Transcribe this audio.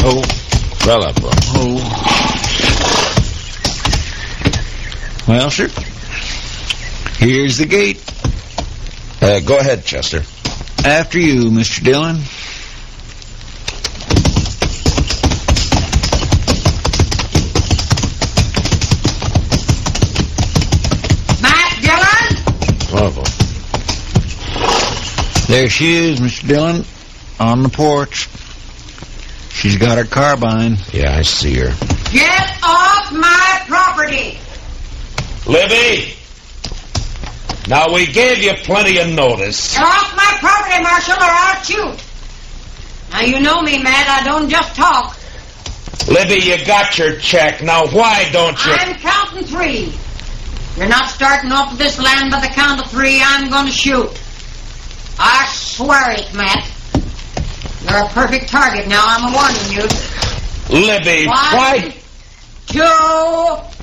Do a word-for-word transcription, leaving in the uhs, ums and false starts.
Oh. Well up, bro. Oh. Well, sir. Here's the gate. Uh, go ahead, Chester. After you, Mister Dillon. Matt Dillon? Oh, There she is, Mister Dillon, on the porch. She's got her carbine. yeah, I see her. Get off my property! Libby! Now, we gave you plenty of notice. Get off my property, Marshal, or I'll shoot. Now, you know me, Matt. I don't just talk. Libby, you got your check. Now, why don't you... I'm counting three. You're not starting off this land by the count of three. I'm going to shoot. I swear it, Matt. You're a perfect target now. I'm warning you. Libby, One, why... two,